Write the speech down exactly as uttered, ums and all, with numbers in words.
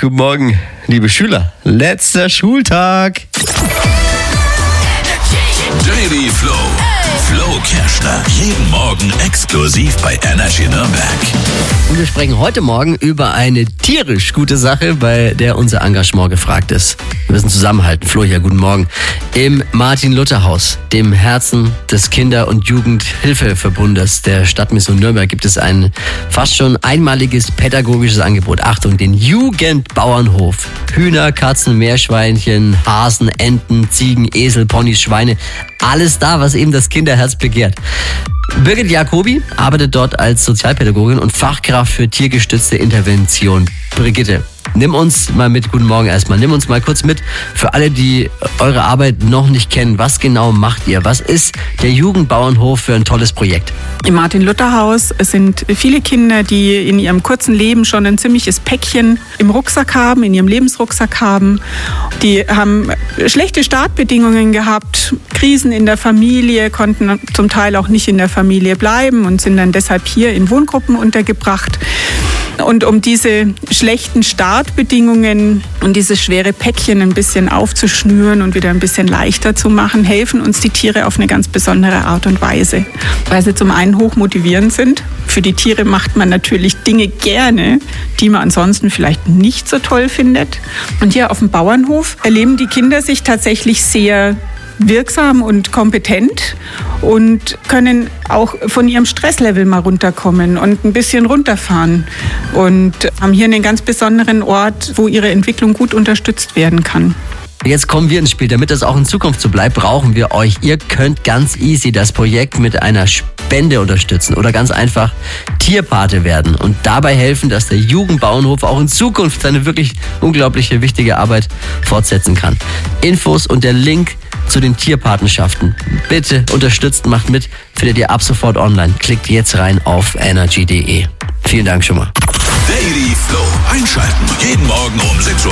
Guten Morgen, liebe Schüler. Letzter Schultag. Daily Flow. Flo Kerschner. Jeden Morgen exklusiv bei Energy Nürnberg. Und wir sprechen heute Morgen über eine tierisch gute Sache, bei der unser Engagement gefragt ist. Wir müssen zusammenhalten. Flo hier, guten Morgen. Im Martin-Luther-Haus, dem Herzen des Kinder- und Jugendhilfeverbundes der Stadtmission Nürnberg, gibt es ein fast schon einmaliges pädagogisches Angebot. Achtung, den Jugendbauernhof. Hühner, Katzen, Meerschweinchen, Hasen, Enten, Ziegen, Esel, Ponys, Schweine. Alles da, was eben das Kinderherz begehrt. Birgit Jacobi arbeitet dort als Sozialpädagogin und Fachkraft für tiergestützte Intervention. Brigitte, nimm uns mal mit, guten Morgen erstmal, nimm uns mal kurz mit, für alle, die eure Arbeit noch nicht kennen, was genau macht ihr? Was ist der Jugendbauernhof für ein tolles Projekt? Im Martin-Luther-Haus sind viele Kinder, die in ihrem kurzen Leben schon ein ziemliches Päckchen im Rucksack haben, in ihrem Lebensrucksack haben. Die haben schlechte Startbedingungen gehabt, Krisen in der Familie, konnten zum Teil auch nicht in der Familie bleiben und sind dann deshalb hier in Wohngruppen untergebracht. Und um diese schlechten Startbedingungen und dieses schwere Päckchen ein bisschen aufzuschnüren und wieder ein bisschen leichter zu machen, helfen uns die Tiere auf eine ganz besondere Art und Weise. Weil sie zum einen hoch motivierend sind. Für die Tiere macht man natürlich Dinge gerne, die man ansonsten vielleicht nicht so toll findet. Und hier auf dem Bauernhof erleben die Kinder sich tatsächlich sehr wirksam und kompetent und können auch von ihrem Stresslevel mal runterkommen und ein bisschen runterfahren und haben hier einen ganz besonderen Ort, wo ihre Entwicklung gut unterstützt werden kann. Jetzt kommen wir ins Spiel. Damit das auch in Zukunft so bleibt, brauchen wir euch. Ihr könnt ganz easy das Projekt mit einer Spende unterstützen oder ganz einfach Tierpate werden und dabei helfen, dass der Jugendbauernhof auch in Zukunft seine wirklich unglaubliche, wichtige Arbeit fortsetzen kann. Infos und der Link zu den Tierpatenschaften. Bitte unterstützt, macht mit, findet ihr ab sofort online. Klickt jetzt rein auf energy punkt de. Vielen Dank schon mal. Daily Flow. Einschalten. Jeden Morgen um sechs Uhr